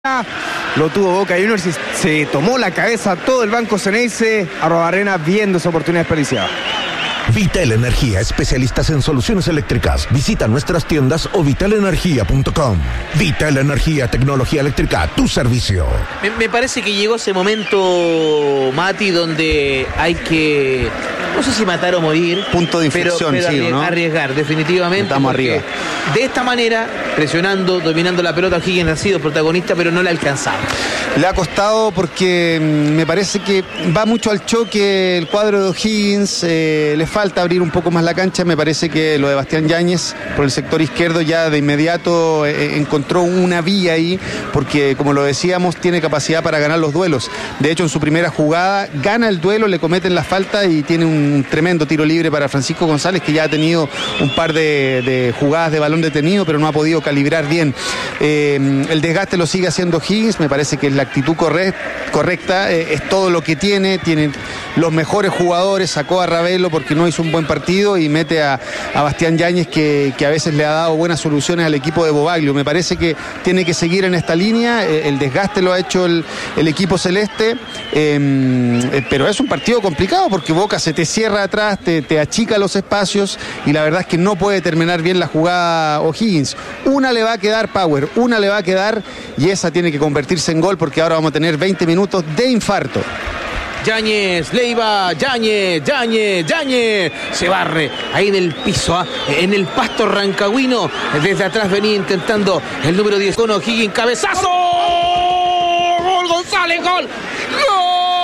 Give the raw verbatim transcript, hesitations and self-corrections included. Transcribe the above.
Lo tuvo Boca Juniors y se tomó la cabeza todo el banco Ceneice. Arrobarrena viendo esa oportunidad desperdiciada. Vital Energía, especialistas en soluciones eléctricas. Visita nuestras tiendas o vital energía punto com. Vital Energía, tecnología eléctrica, tu servicio. Me, me parece que llegó ese momento, Mati, donde hay que, no sé si matar o morir. Punto de inflexión, pero, pero sí, arriesgar, ¿no? arriesgar, definitivamente. Estamos arriba. De esta manera, presionando, dominando la pelota, Higgins ha sido protagonista, pero no le ha alcanzado. Le ha costado porque me parece que va mucho al choque el cuadro de O'Higgins, eh, le falta abrir un poco más la cancha. Me parece que lo de Bastián Yáñez por el sector izquierdo ya de inmediato eh, encontró una vía ahí, porque como lo decíamos, tiene capacidad para ganar los duelos. De hecho, en su primera jugada gana el duelo, le cometen la falta y tiene un tremendo tiro libre para Francisco González, que ya ha tenido un par de, de jugadas de balón detenido, pero no ha podido calibrar bien. Eh, el desgaste lo sigue haciendo O'Higgins, me parece que es la actitud correct, correcta, eh, es todo lo que tiene, tiene los mejores jugadores, sacó a Ravelo porque no hizo un buen partido y mete a, a Bastián Yáñez que, que a veces le ha dado buenas soluciones al equipo de Bobaglio. Me parece que tiene que seguir en esta línea, eh, el desgaste lo ha hecho el, el equipo celeste, eh, pero es un partido complicado porque Boca se te cierra atrás, te, te achica los espacios y la verdad es que no puede terminar bien la jugada O'Higgins. Una le va a quedar Power, una le va a quedar y esa tiene que convertirse en gol porque ahora vamos a tener veinte minutos de infarto. Yáñez, Leiva, Yáñez, Yáñez, Yáñez, se barre ahí en el piso, ¿eh? En el pasto rancagüino, desde atrás venía intentando el número diez con O'Higgins, cabezazo, gol González, gol,